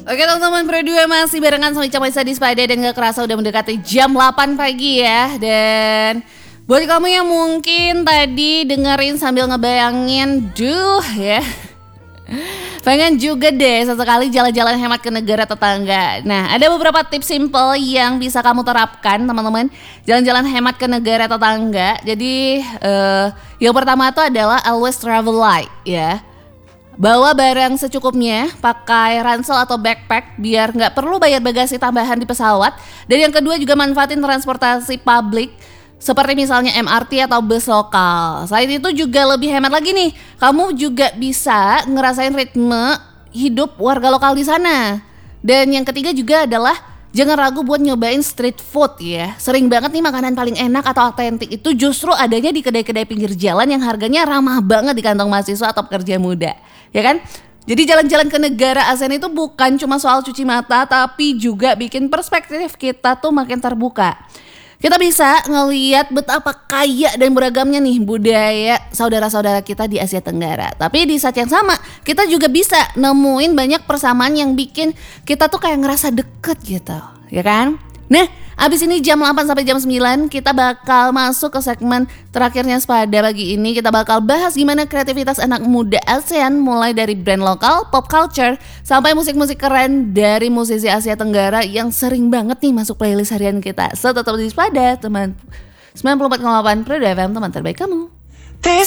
Oke teman-teman, berdua masih barengan sama Ica Maisa di Spada dan gak kerasa udah mendekati jam 8 pagi ya. Dan buat kamu yang mungkin tadi dengerin sambil ngebayangin, ya pengen juga deh sesekali jalan-jalan hemat ke negara tetangga. Nah, ada beberapa tips simple yang bisa kamu terapkan teman-teman, jalan-jalan hemat ke negara tetangga. Jadi yang pertama itu adalah always travel light ya. Bawa barang secukupnya, pakai ransel atau backpack biar nggak perlu bayar bagasi tambahan di pesawat. Dan yang kedua juga manfaatin transportasi publik seperti misalnya MRT atau bus lokal. Selain itu juga lebih hemat lagi nih, kamu juga bisa ngerasain ritme hidup warga lokal di sana. Dan yang ketiga juga adalah jangan ragu buat nyobain street food ya. Sering banget nih makanan paling enak atau otentik itu justru adanya di kedai-kedai pinggir jalan yang harganya ramah banget di kantong mahasiswa atau pekerja muda. Ya kan? Jadi jalan-jalan ke negara ASEAN itu bukan cuma soal cuci mata, tapi juga bikin perspektif kita tuh makin terbuka. Kita bisa ngeliat betapa kaya dan beragamnya nih budaya saudara-saudara kita di Asia Tenggara. Tapi di saat yang sama, kita juga bisa nemuin banyak persamaan yang bikin kita tuh kayak ngerasa deket gitu, ya kan? Nah, abis ini jam 8 sampai jam 9 kita bakal masuk ke segmen terakhirnya Spada pagi ini. Kita bakal bahas gimana kreativitas anak muda ASEAN mulai dari brand lokal, pop culture, sampai musik-musik keren dari musisi Asia Tenggara yang sering banget nih masuk playlist harian kita. So tetap di Spada teman 94,8 Pro FM, teman terbaik kamu.